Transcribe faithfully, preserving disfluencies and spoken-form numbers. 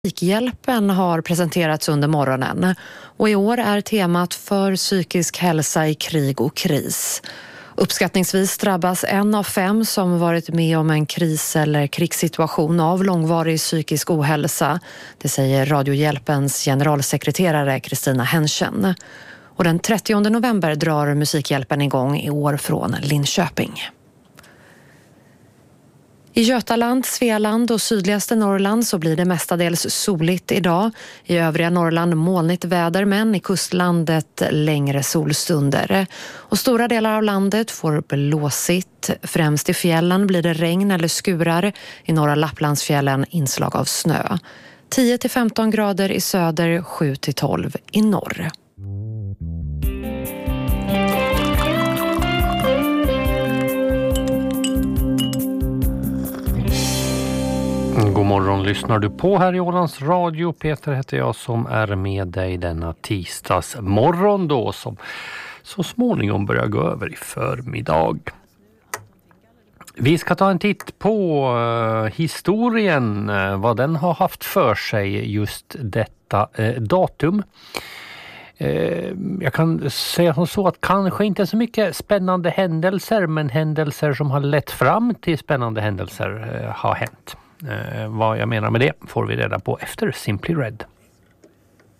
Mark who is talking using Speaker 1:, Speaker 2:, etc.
Speaker 1: Musikhjälpen har presenterats under morgonen och i år är temat för psykisk hälsa i krig och kris. Uppskattningsvis drabbas en av fem som varit med om en kris- eller krigssituation av långvarig psykisk ohälsa. Det säger Radiohjälpens generalsekreterare Kristina Henschen. Och den trettionde november drar Musikhjälpen igång i år från Linköping. I Götaland, Svealand och sydligaste Norrland så blir det mestadels soligt idag. I övriga Norrland molnigt väder, men i kustlandet längre solstunder. Och stora delar av landet får blåsigt. Främst i fjällen blir det regn eller skurar. I norra Lapplandsfjällen inslag av snö. tio till femton grader i söder, sju till tolv i norr.
Speaker 2: God morgon, lyssnar du på här i Ålands Radio. Peter heter jag som är med dig denna tisdagsmorgon då, som så småningom börjar gå över i förmiddag. Vi ska ta en titt på uh, historien, uh, vad den har haft för sig just detta uh, datum. Uh, jag kan säga som så att kanske inte så mycket spännande händelser, men händelser som har lett fram till spännande händelser uh, har hänt. Eh, vad jag menar med det får vi reda på efter Simply Red.